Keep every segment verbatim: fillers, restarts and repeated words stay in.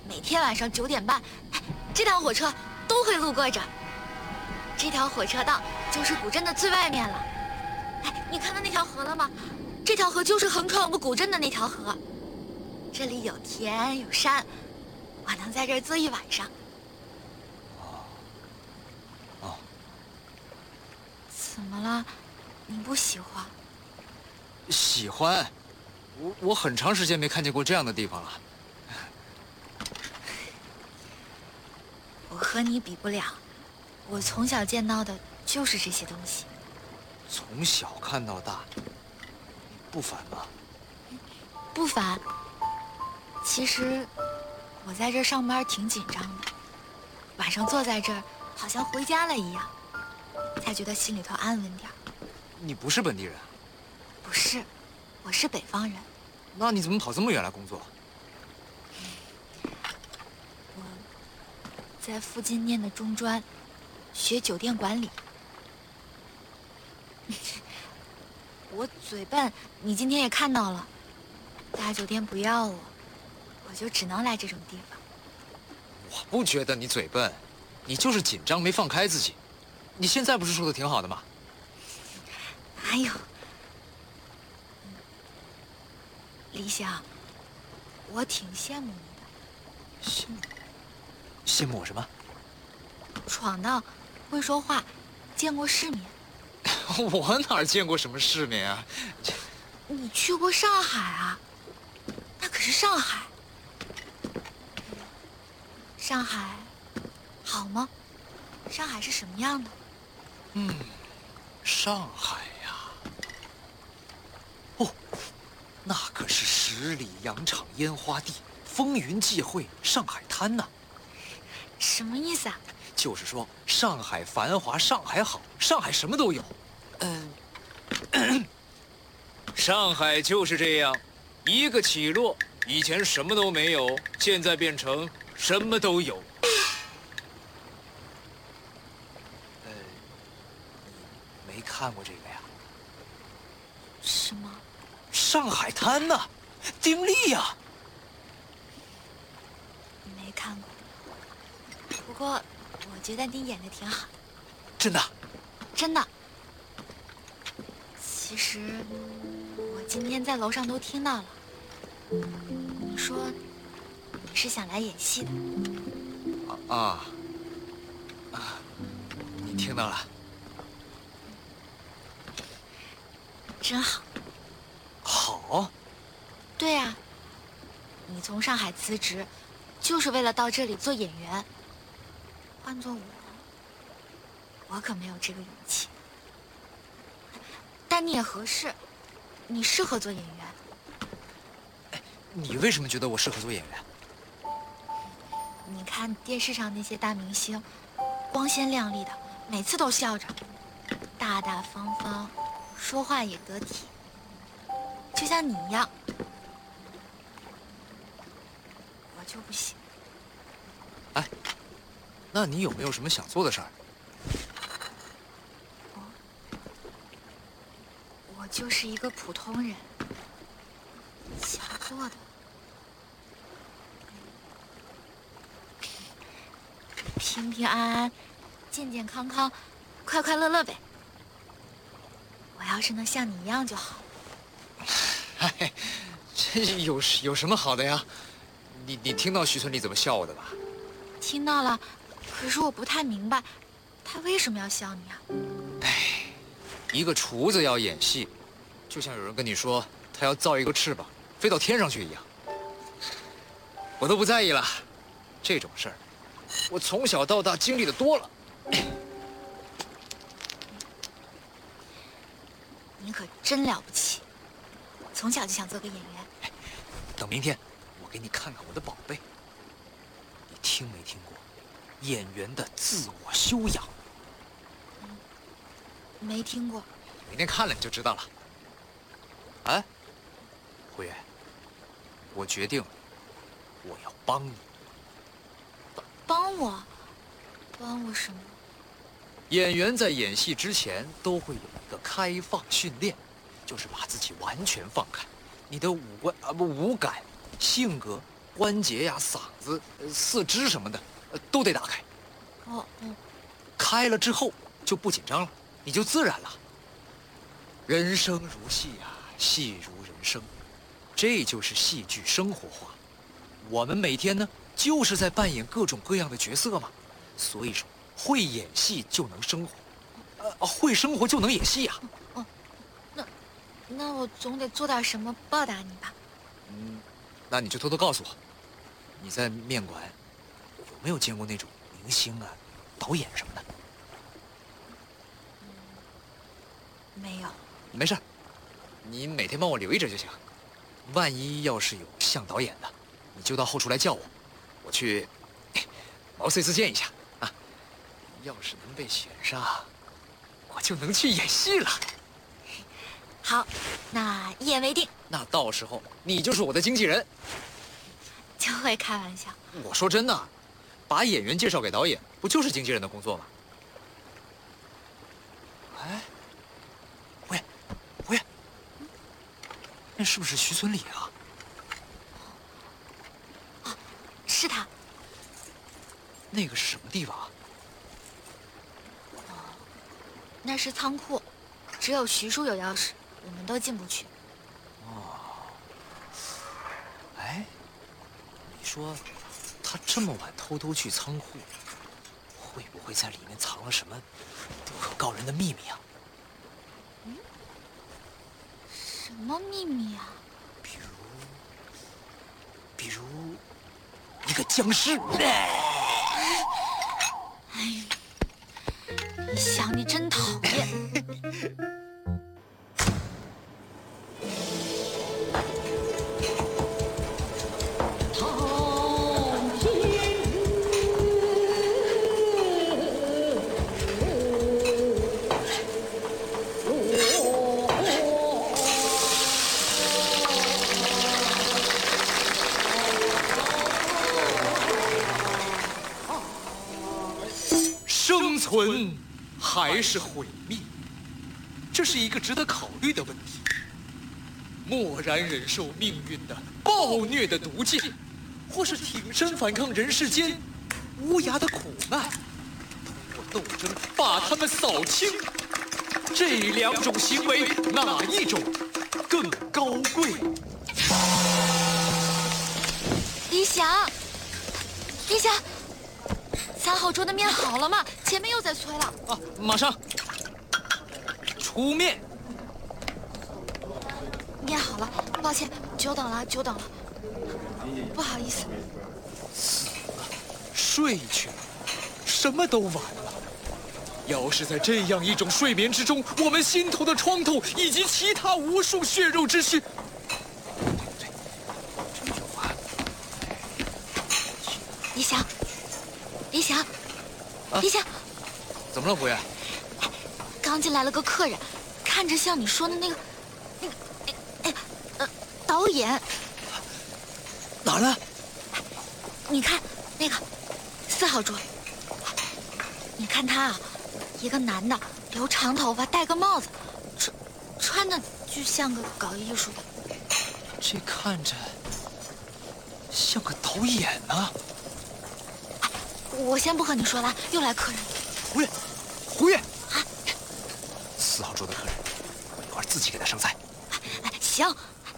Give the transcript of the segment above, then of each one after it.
每天晚上九点半，这趟火车都会路过这儿。这条火车道就是古镇的最外面了。哎，你看到那条河了吗？这条河就是横穿我们古镇的那条河。这里有田有山，我能在这儿坐一晚上。 哦，哦， 怎么了？你不喜欢？ 喜欢。我我很长时间没看见过这样的地方了。 我和你比不了，我从小见到的就是这些东西。 从小看到大，你不烦吗？ 不烦。其实我在这儿上班挺紧张的，晚上坐在这儿好像回家了一样，才觉得心里头安稳点儿。 你不是本地人？ 不是，我是北方人。 那你怎么跑这么远来工作？ 我在附近念的中专，学酒店管理。我嘴笨，你今天也看到了，大酒店不要我，我就只能来这种地方。 我不觉得你嘴笨，你就是紧张没放开自己。你现在不是说的挺好的吗？ 哪有？李想，我挺羡慕你的。 羡慕？羡慕我什么？ 闯荡，会说话，见过世面。 我哪儿见过什么世面啊？ 你去过上海啊？那可是上海。上海好吗？上海是什么样的？ 嗯，上海呀，哦，那可是十里洋场烟花地，风云际会，上海滩呐。 什么意思啊？ 就是说上海繁华，上海好，上海什么都有。嗯、呃，上海就是这样，一个起落，以前什么都没有，现在变成什么都有。呃，你没看过这个呀？ 什么？ 上海滩呐，丁力呀。 没看过。不过我觉得你演的挺好。 真的？ 真的。其实我今天在楼上都听到了，你说你是想来演戏的。 啊啊！你听到了？ 真好。 好。 对呀、啊，你从上海辞职，就是为了到这里做演员。换做我，我可没有这个勇气。但你也合适，你适合做演员。 哎，你为什么觉得我适合做演员？ 你看电视上那些大明星，光鲜亮丽的，每次都笑着，大大方方，说话也得体，就像你一样。我就不行。 哎，那你有没有什么想做的事儿？ 我我就是一个普通人，想做的平平安安、健健康康、快快乐乐呗。我要是能像你一样就好。 哎，这有有什么好的呀？你你听到徐村里怎么笑我的吧？ 听到了，可是我不太明白，他为什么要笑你啊？ 哎，一个厨子要演戏，就像有人跟你说他要造一个翅膀飞到天上去一样。我都不在意了，这种事儿，我从小到大经历的多了。 你可真了不起，从小就想做个演员。 哎，等明天，我给你看看我的宝贝。你听没听过演员的自我修养？ 嗯，没听过。 明天看了你就知道了。哎，胡月，我决定了，我要帮你。 帮帮我？帮我什么？ 演员在演戏之前都会有一个开放训练，就是把自己完全放开，你的五官啊不五感、性格关节呀、嗓子、四肢什么的，都得打开。 哦哦， 开了之后就不紧张了，你就自然了。人生如戏呀，戏如人生，这就是戏剧生活化。我们每天呢，就是在扮演各种各样的角色嘛。所以说，会演戏就能生活，呃，会生活就能演戏呀。 哦，那那我总得做点什么报答你吧？ 嗯，那你就偷偷告诉我，你在面馆有没有见过那种明星啊、导演什么的？ 没有。 没事，你每天帮我留意着就行。万一要是有像导演的，你就到后厨来叫我，我去毛遂自荐一下啊。要是能被选上，我就能去演戏了。 好，那一言为定。 那到时候你就是我的经纪人。 就会开玩笑。 我说真的，把演员介绍给导演，不就是经纪人的工作吗？哎，喂，喂，那是不是徐存礼啊？ 啊，是他。 那个是什么地方啊？ 哦，那是仓库，只有徐叔有钥匙，我们都进不去。 哦，哎，你说他这么晚偷偷去仓库，会不会在里面藏了什么不可告人的秘密啊？ 嗯，什么秘密啊？ 比如，比如一个僵尸。 哎，你想你真讨厌。 生存还是毁灭，这是一个值得考虑的问题。默然忍受命运的暴虐的毒箭，或是挺身反抗人世间无涯的苦难，通过斗争把他们扫清。这两种行为，哪一种更高贵？ 李想，李想。三号桌的面好了吗？前面又在催了。 啊，马上出面。 面好了，抱歉，久等了，久等了，不好意思。 死了，睡去了，什么都完了。要是在这样一种睡眠之中，我们心头的创痛以及其他无数血肉之躯，对，这就完了。 李想。李想， 啊、 李想， 怎么了，服务员？ 刚进来了个客人，看着像你说的那个，那个，哎哎，呃，导演。 哪儿呢？ 你看那个四号桌，你看他啊，一个男的，留长头发，戴个帽子，穿穿的就像个搞艺术的。 这看着像个导演呢。 我先不和你说了，又来客人。 胡月，胡月， 啊， 四号桌的客人，我一会儿自己给他上菜。 哎，行。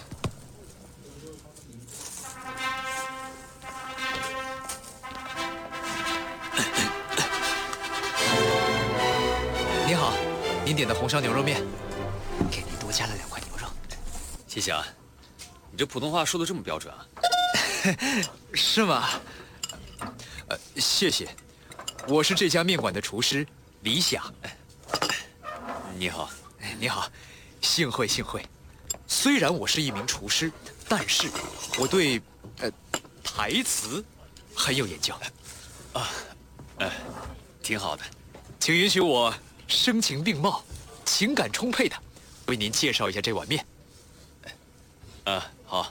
您好，您点的红烧牛肉面，给您多加了两块牛肉。 谢谢啊，你这普通话说的这么标准啊？ 是吗？呃，谢谢，我是这家面馆的厨师李想。 你好， 你好，幸会幸会。虽然我是一名厨师，但是我对呃台词很有研究。 啊，呃，挺好的， 请允许我声情并茂、情感充沛的为您介绍一下这碗面。 啊，好。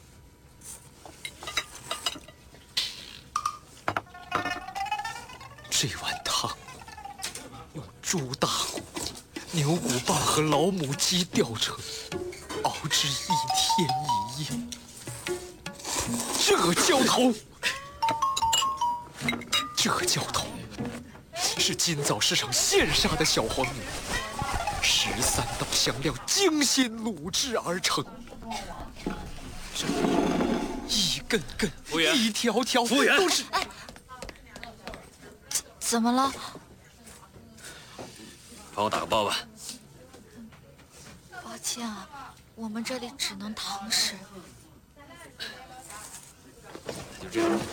这碗汤用猪大骨、牛骨棒和老母鸡吊成，熬制一天一夜。这这教头，这教头是今早市场现杀的小黄牛，十三道香料精心卤制而成，这一根根、一条条都是。 哎，怎么了？ 帮我打个包吧。 抱歉啊，我们这里只能堂食。 就这样。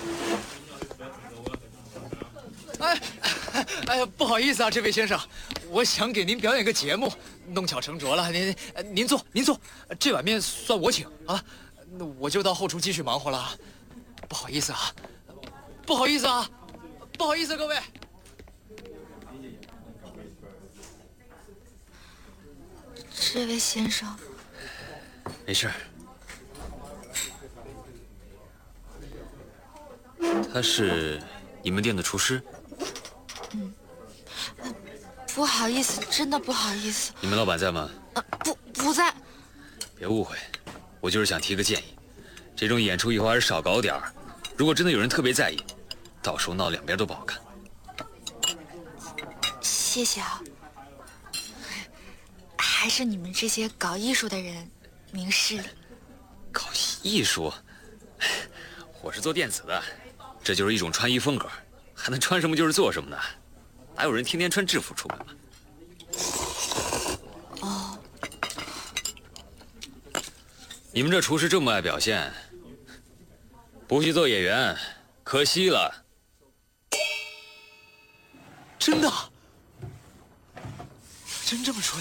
哎，哎呀，不好意思啊，这位先生，我想给您表演个节目，弄巧成拙了。您您坐，您坐，这碗面算我请啊。那我就到后厨继续忙活了。不好意思啊，不好意思啊，不好意思，各位。 这位先生， 没事。他是你们店的厨师？ 嗯，不好意思，真的不好意思。 你们老板在吗？ 呃，不，不在。 别误会，我就是想提个建议，这种演出以后还是少搞点儿。如果真的有人特别在意，到时候闹两边都不好看。 谢谢啊。还是你们这些搞艺术的人明事理。 搞艺术？我是做电子的，这就是一种穿衣风格，还能穿什么就是做什么呢？哪有人天天穿制服出门嘛？ 哦。 你们这厨师这么爱表现，不去做演员，可惜了。 真的？真这么说的？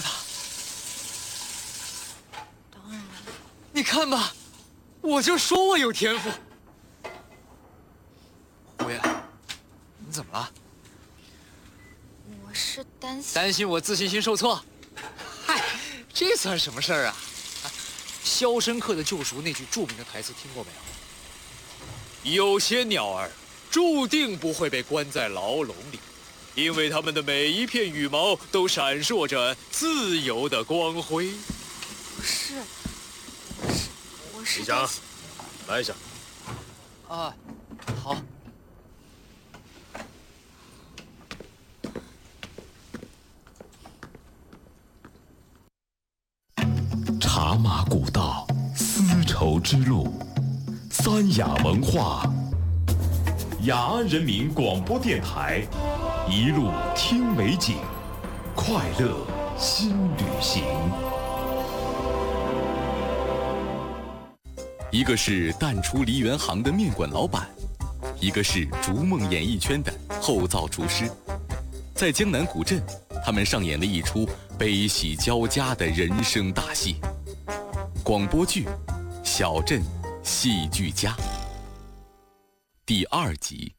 当然。 你看吧，我就说我有天赋。胡爷，你怎么了？ 我是担心担心我自信心受挫。嗨，这算什么事儿啊？《肖申克的救赎》那句著名的台词听过没有？有些鸟儿注定不会被关在牢笼里，因为它们的每一片羽毛都闪烁着自由的光辉。 不是，我是我是李翔担心。 来一下。 啊，好。 茶马古道，丝绸之路，三雅文化，雅安人民广播电台，一路听美景，快乐新旅行。一个是淡出梨园行的面馆老板，一个是逐梦演艺圈的后灶厨师，在江南古镇，他们上演了一出悲喜交加的人生大戏。广播剧《小镇戏剧家》第二集。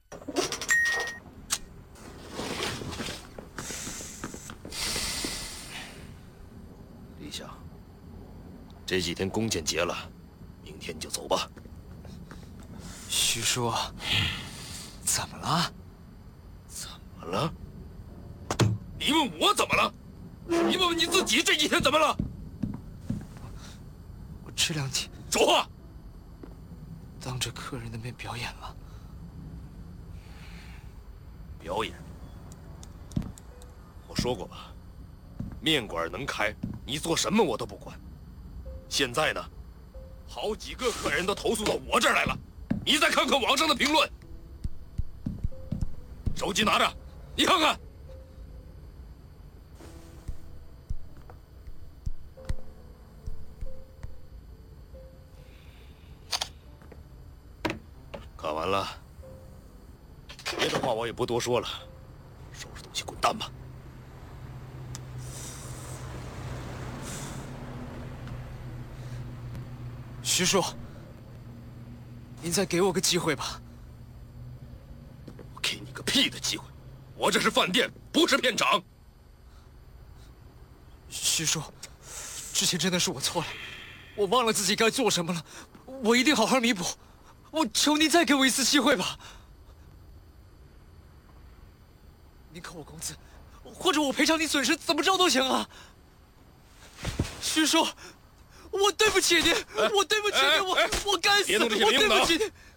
李想，这几天弓箭节了，明天就走吧。 徐叔，怎么了？ 怎么了？你问我怎么了？你问问你自己这几天怎么了？ 我这两天说话。 当着客人的面表演了。 表演？我说过吧，面馆能开，你做什么我都不管。现在呢，好几个客人都投诉到我这儿来了，你再看看网上的评论。手机拿着，你看看。看完了，别的话我也不多说了，收拾东西滚蛋吧。 徐叔，您再给我个机会吧。 我给你个屁的机会！我这是饭店，不是片场。 徐叔，之前真的是我错了，我忘了自己该做什么了，我一定好好弥补。我求您再给我一次机会吧。您扣我工资，或者我赔偿你损失，怎么着都行啊。徐叔，我对不起您，我对不起您，我我该死，我对不起您。